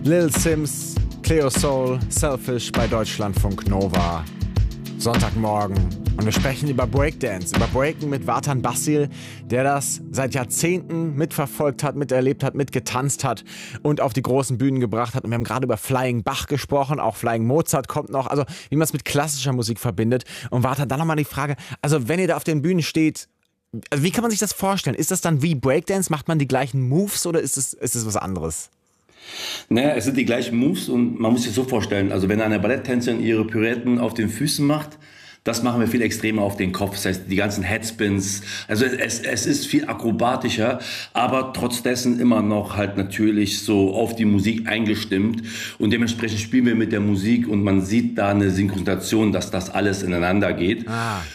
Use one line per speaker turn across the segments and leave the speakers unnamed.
Lil Sims, Cleo Soul, Selfish bei Deutschlandfunk Nova. Sonntagmorgen. Und wir sprechen über Breakdance, über Breaken mit Vartan Basil, der das seit Jahrzehnten mitverfolgt hat, miterlebt hat, mitgetanzt hat und auf die großen Bühnen gebracht hat. Und wir haben gerade über Flying Bach gesprochen, auch Flying Mozart kommt noch, also wie man es mit klassischer Musik verbindet. Und Vartan, dann nochmal die Frage, also wenn ihr da auf den Bühnen steht, also wie kann man sich das vorstellen? Ist das dann wie Breakdance? Macht man die gleichen Moves oder ist es was anderes?
Naja, es sind die gleichen Moves und man muss sich so vorstellen, also wenn eine Balletttänzerin ihre Pirouetten auf den Füßen macht, das machen wir viel extremer auf den Kopf. Das heißt, die ganzen Headspins, also es ist viel akrobatischer, aber trotz dessen immer noch halt natürlich so auf die Musik eingestimmt. Und dementsprechend spielen wir mit der Musik und man sieht da eine Synchronisation, dass das alles ineinander geht.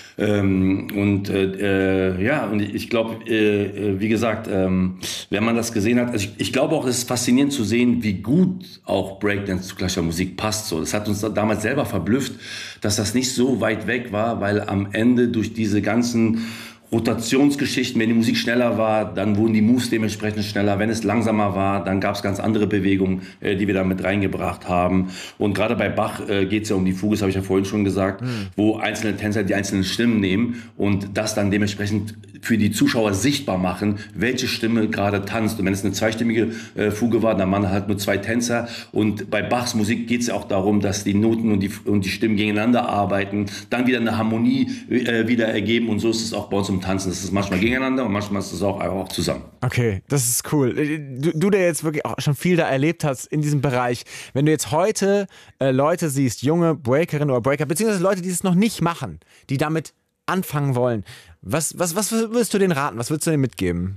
Und ich glaube, wie gesagt, wenn man das gesehen hat, also ich glaube auch, es ist faszinierend zu sehen, wie gut auch Breakdance zu klassischer Musik passt. So, das hat uns damals selber verblüfft, dass das nicht so weit weg war, weil am Ende durch diese ganzen Rotationsgeschichten, wenn die Musik schneller war, dann wurden die Moves dementsprechend schneller. Wenn es langsamer war, dann gab es ganz andere Bewegungen, die wir da mit reingebracht haben. Und gerade bei Bach geht es ja um die Fuge, das habe ich ja vorhin schon gesagt, wo einzelne Tänzer die einzelnen Stimmen nehmen und das dann dementsprechend für die Zuschauer sichtbar machen, welche Stimme gerade tanzt. Und wenn es eine zweistimmige Fuge war, dann waren halt nur zwei Tänzer. Und bei Bachs Musik geht es ja auch darum, dass die Noten und die Stimmen gegeneinander arbeiten, dann wieder eine Harmonie wieder ergeben. Und so ist es auch bei uns im Tanzen. Das ist manchmal gegeneinander und manchmal ist es auch zusammen.
Okay, das ist cool. Du der jetzt wirklich auch schon viel da erlebt hast in diesem Bereich, wenn du jetzt heute Leute siehst, junge Breakerinnen oder Breaker, beziehungsweise Leute, die es noch nicht machen, die damit anfangen wollen, was würdest du denen raten? Was würdest du denen mitgeben?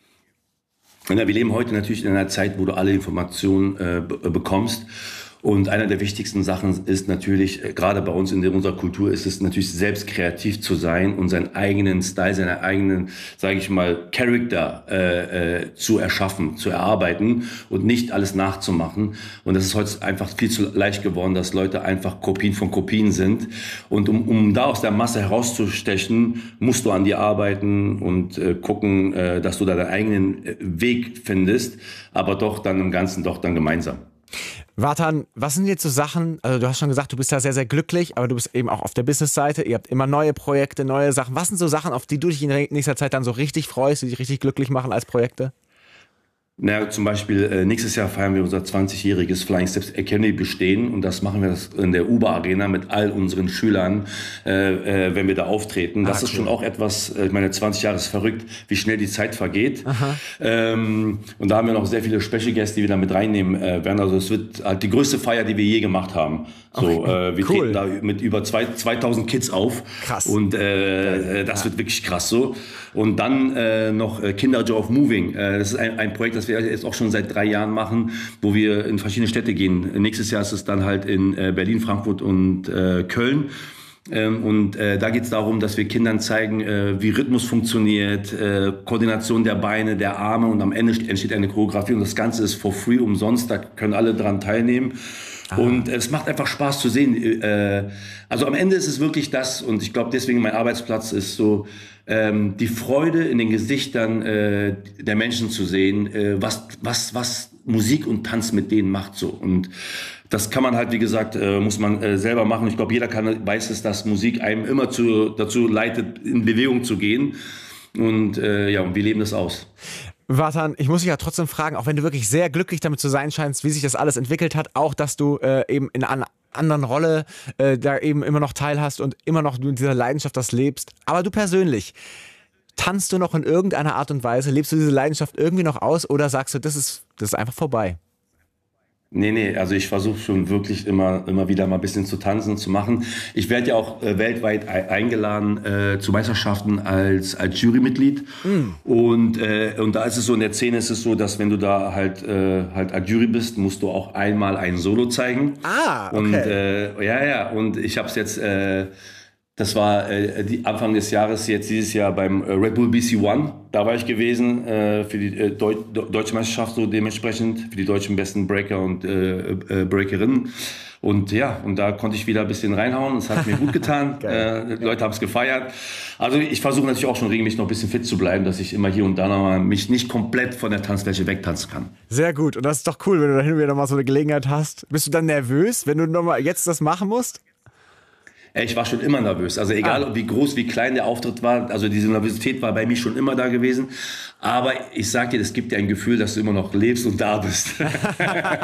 Ja, wir leben heute natürlich in einer Zeit, wo du alle Informationen bekommst. Und einer der wichtigsten Sachen ist natürlich, gerade bei uns in unserer Kultur, ist es natürlich selbst kreativ zu sein und seinen eigenen Style, seinen eigenen, sage ich mal, Charakter zu erschaffen, zu erarbeiten und nicht alles nachzumachen. Und das ist heute einfach viel zu leicht geworden, dass Leute einfach Kopien von Kopien sind. Und um da aus der Masse herauszustechen, musst du an dir arbeiten und gucken, dass du da deinen eigenen Weg findest, aber doch dann im Ganzen doch dann gemeinsam.
Vartan, was sind jetzt so Sachen, also du hast schon gesagt, du bist da sehr, sehr glücklich, aber du bist eben auch auf der Business-Seite, ihr habt immer neue Projekte, neue Sachen. Was sind so Sachen, auf die du dich in nächster Zeit dann so richtig freust, die dich richtig glücklich machen als Projekte?
Na, zum Beispiel nächstes Jahr feiern wir unser 20-jähriges Flying Steps Academy bestehen und das machen wir in der Uber Arena mit all unseren Schülern, wenn wir da auftreten. Das ist schon auch etwas, ich meine, 20 Jahre ist verrückt, wie schnell die Zeit vergeht. Und da haben wir noch sehr viele Special Guests, die wir da mit reinnehmen werden. Also es wird halt die größte Feier, die wir je gemacht haben. So, wir treten da mit über 2000 Kids auf.
Krass.
Und das wird wirklich krass so. Und dann noch Kinder Joy of Moving. Das ist ein Projekt, das wir jetzt auch schon seit 3 Jahren machen, wo wir in verschiedene Städte gehen. Nächstes Jahr ist es dann halt in Berlin, Frankfurt und Köln. Da geht es darum, dass wir Kindern zeigen, wie Rhythmus funktioniert, Koordination der Beine, der Arme und am Ende entsteht eine Choreografie und das Ganze ist for free, umsonst, da können alle dran teilnehmen. Und es macht einfach Spaß zu sehen. Also am Ende ist es wirklich das und ich glaube deswegen mein Arbeitsplatz ist so, die Freude in den Gesichtern der Menschen zu sehen, was Musik und Tanz mit denen macht so. Und das kann man halt, wie gesagt, muss man selber machen. Ich glaube, jeder weiß es, dass Musik einem immer dazu leitet, in Bewegung zu gehen. Und und wir leben das aus.
Vartan, ich muss dich ja trotzdem fragen, auch wenn du wirklich sehr glücklich damit zu sein scheinst, wie sich das alles entwickelt hat, auch dass du eben in einer anderen Rolle da eben immer noch teilhast und immer noch mit dieser Leidenschaft das lebst. Aber du persönlich, tanzt du noch in irgendeiner Art und Weise? Lebst du diese Leidenschaft irgendwie noch aus oder sagst du, das ist einfach vorbei?
Nee, also ich versuche schon wirklich immer wieder mal ein bisschen zu tanzen, zu machen. Ich werde ja auch weltweit eingeladen zu Meisterschaften als Jurymitglied. Und da ist es so, in der Szene ist es so, dass wenn du da halt als Jury bist, musst du auch einmal ein Solo zeigen.
Okay.
Und ich habe es jetzt, das war Anfang des Jahres, jetzt dieses Jahr beim Red Bull BC One. da war ich gewesen für die Deutsche Meisterschaft, so dementsprechend für die deutschen besten Breaker und Breakerinnen. Und ja, und da konnte ich wieder ein bisschen reinhauen. Das hat mir gut getan. Die Leute haben es gefeiert. Also ich versuche natürlich auch schon regelmäßig noch ein bisschen fit zu bleiben, dass ich immer hier und da noch mal mich nicht komplett von der Tanzfläche wegtanzen kann.
Sehr gut. Und das ist doch cool, wenn du da hin und wieder noch mal so eine Gelegenheit hast. Bist du dann nervös, wenn du noch mal jetzt das machen musst?
Ich war schon immer nervös. Also egal, wie groß, wie klein der Auftritt war, also diese Nervosität war bei mir schon immer da gewesen. Aber ich sag dir, das gibt dir ein Gefühl, dass du immer noch lebst und da bist.